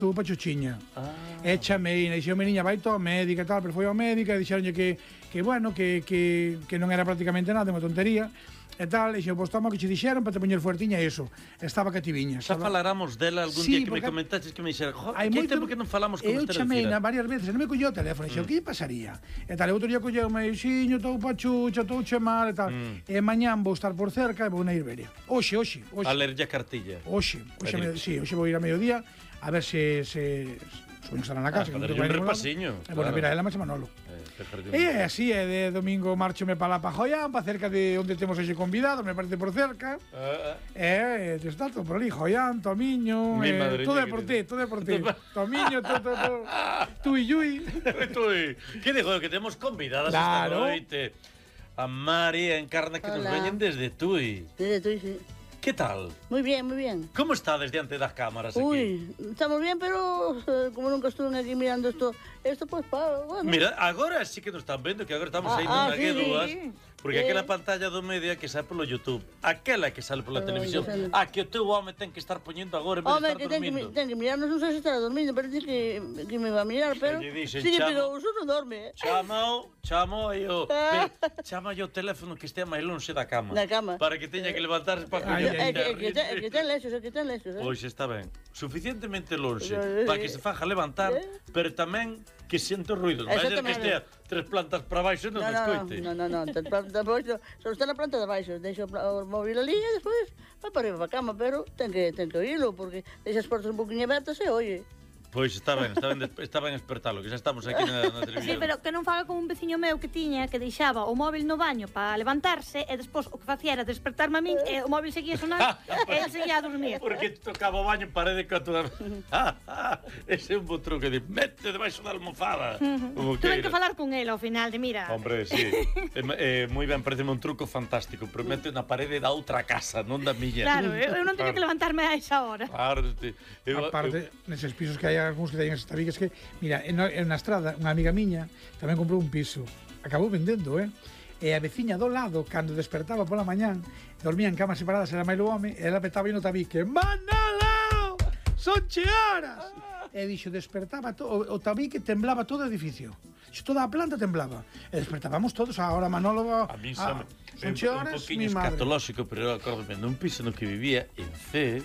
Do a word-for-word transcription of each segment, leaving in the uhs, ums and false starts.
Estuvo pa Chuchiña. Ah. E chamei, e dixo, meniña, vai to a médica e tal, pero foi ao médica e dixeronlle que, que bueno, que, que, que non era prácticamente nada, unha tontería. E tal, e dixo, pois toma que che dixeron para te poñer fuertiña e iso. Estaba cativiña. Xa faláramos dela algún Sí, día que me porque- comentaches que me dixera, jo, Hai que moito- tempo que non falamos con Eu usted chamei na Cira. varias veces, non me colleu o teléfono, e dixo, que lle pasaría? E tal, e outro día colleu me xiño, estou pachucha, estou che mal e tal. Mm. E mañán vou estar por cerca e vou na Iberia. Oxe, oxe, oxe. A lerlle a cartilla. Oxe, oxe, Allí. me, sí, oxe vou ir a mediodía a ver se se sueño estará na Ah, casa, para que non darlle tengo un ningún lado. repasiño, E bueno, claro. mira, ela me chama Manolo. Eh, cejarlle un- E é así, é de domingo marchome para la Pajoyán, para cerca de onde temos hoxe convidado, me parece por cerca. Ah, ah. E eh, está todo por ali, Joián, Tomiño, Mi eh, madriña todo é que por tiene. ti, todo é por ti. Tomiño, todo, todo, todo. Tú e Yui. Tú, que digo, que temos convidadas Claro. esta noite. A Mari e a Encarna que nos Hola. veñen desde Tui. Desde Tui, sí. Que tal? Muy bien, muy bien. Como está desde ante das cámaras aquí? Uy, estamos bien, pero eh, como nunca estuve aquí mirando esto, esto pues para, bueno. Mira, agora sí que nos están vendo, que agora estamos Ah, aí ah, nunha sí, que dúas. sí. Porque Sí. aquela pantalla do media que sale polo YouTube, aquela que sale pola Pero televisión, que sale- a que o teu home ten que estar poñendo agora en vez de Hombre, estar que ten que, mi- dormindo. ten que mirar, non sei se estará dormindo, parece que, que me va a mirar, pero lle dixen, sí que chama. pero uso non dorme, eh. Chamao, chamao aí o... Ah. Pe- Chama o teléfono que estea máis lonxe da cama. Da cama. Para que teña que levantarse para Ai, coñer. ai, É que, é que, ten- é que ten lexos, é que ten lexos, eh. Pois está ben. Suficientemente lonxe Eh, para que se faja levantar, eh. pero tamén que siente o ruido. Non vai ser que Exactamente. estea tres plantas para baixo e non No, te no, no, escoite. no, no, no, ten planta de baixo, só está na planta de baixo, deixo o pla- o móvil ali e despois vai para arriba para a cama, pero ten que, ten que oírlo, porque deixa as portas un poquinho abertas e oye. Pois está ben, está ben, des- está ben espertalo, que xa estamos aquí na, na Sí, televisión. pero que non faga como un veciño meu que tiña que deixaba o móvil no baño para levantarse e despois o que facía era despertarme a min e o móvil seguía sonando e ele seguía a dormir. Porque tocaba o baño en parede con toda... Ah, ah, ese é un bo truque de mete debaixo da almofada. Como Tuve queira. que falar con ele ao final de mira. Hombre, sí. eh, eh, moi ben, parece un truco fantástico, pero mete na parede da outra casa, non da miña. Claro, eu, eu non teño que levantarme a esa hora. Claro, te, eu, Aparte, neses pisos que hai algúns que teñen esas tabiques que, mira, en, en na estrada, unha amiga miña tamén comprou un piso. Acabou vendendo, eh? E a veciña do lado, cando despertaba pola mañán, dormía en camas separadas, era máis o home, e ela petaba aí no tabique. Manolo! Son che horas! E dixo, despertaba todo, o, o tabique temblaba todo o edificio. Dixo, toda a planta temblaba. E despertábamos todos, agora Manolo... A mí xa me... son che un, un horas, poquinho mi madre. escatolóxico, pero eu acordome nun piso no que vivía en C,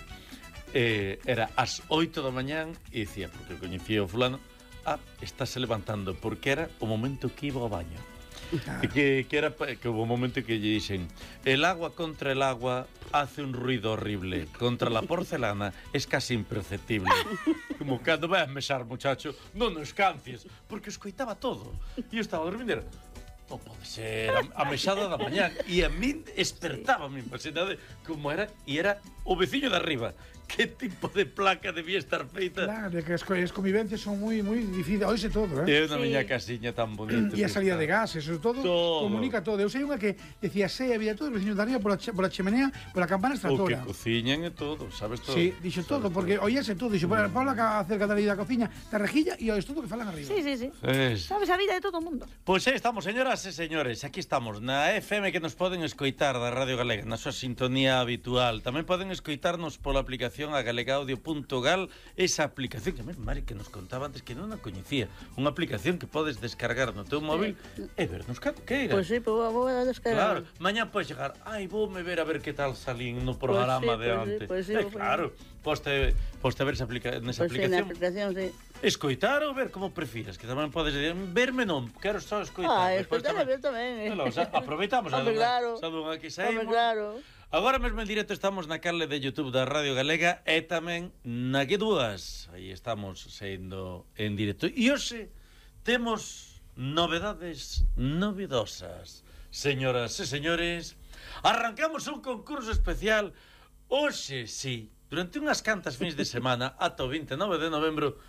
eh, era ás oito da mañán e dicía, porque eu coñecía o fulano, ah, estáse levantando, porque era o momento que iba ao baño. Ah. E que, que era pa- que hubo un momento que lle dixen el agua contra el agua hace un ruido horrible, contra la porcelana es casi imperceptible. Como cando vai a mesar, muchacho, non nos cancies, porque escoitaba todo. E eu estaba dormindo e era, non pode ser a, a mesada da mañán. E a min espertaba, me imaginade como era, e era o veciño de arriba. Que tipo de placa debía estar feita? Claro, é que as, co- as convivencias son moi moi difíciles, oise todo, eh? Eu na Sí. miña casiña tan bonita. E a que salida está. de gases, eso todo, Todo. comunica todo. Eu sei unha que decía, sei, había todo os veciños de arriba pola, che, pola chimenea, pola campana O que extractora. cociñan e todo, sabes todo. Sí, dixo todo, porque oíase todo, dixo, pola pola ca- cerca da da cociña, da rejilla, e oís todo o que falan arriba. Sí, sí, sí. Es. Sabes a vida de todo o mundo. Pois aí estamos, señoras e señores, aquí estamos na F M que nos poden escoitar da Radio Galega, na súa sintonía habitual. Tamén poden escoitarnos pola aplicación a galegaudio punto gal, esa aplicación que mesmo Mari que nos contaba antes que non a coñecía, unha aplicación que podes descargar no teu móvil e vernos cando queira. Pois sí, pues vou a Claro, descargar. mañá podes chegar, ai, voume ver a ver que tal salín no programa Pois sí, de pois sí, antes. pois sí, Eh, pois sí. claro, poste, poste ver esa aplica nesa Pois sí, na aplicación. aplicación, sí. Escoitar ou ver como prefires, que tamén podes dir, verme non, quero só escoitar. Ah, Despois escoitar e tamén- ver tamén. eh. Bueno, o sea, aproveitamos a Hombre, dunha, claro. xa dunha que Hombre, saímos. claro. Agora mesmo en directo estamos na canle de YouTube da Radio Galega e tamén na G dúas. Aí estamos saindo en directo. E hoxe temos novedades novidosas. Señoras e señores, arrancamos un concurso especial. Hoxe, sí, durante unhas cantas fins de semana ata o vinte e nove de novembro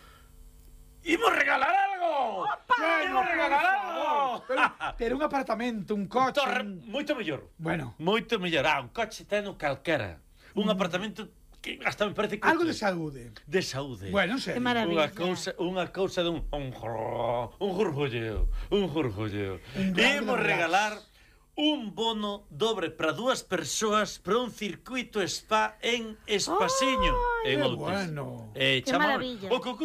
imos regalar algo. Imos regalar algo. Pero, pero un apartamento, un coche... Torre, un... moito mellor. Bueno, Moito mellor. Ah, un coche teno calquera. Un apartamento que hasta me parece que... algo de saúde. De saúde. Bueno, en serio. Que maravilla. Unha cousa, unha cousa de un un jor- un jurjolleo, un jurjolleo. Un grande Imos de relax. regalar un bono dobre para dúas persoas para un circuito spa en Espasiño. Ai, en que Outes. bueno. Eh, Que chamamos- maravilla. O concurso